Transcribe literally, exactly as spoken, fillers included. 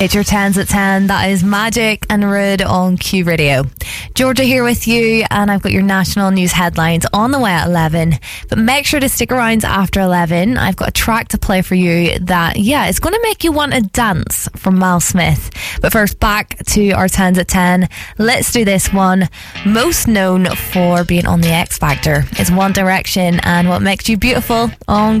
It's your tens at ten. That is Magic and Rude on Q Radio. Georgia here with you, and I've got your national news headlines on the way at eleven. But make sure to stick around after eleven. I've got a track to play for you that, yeah, it's going to make you want to dance from Miles Smith. But first, back to our tens at ten. Let's do this one. Most known for being on the X Factor. It's One Direction and What Makes You Beautiful on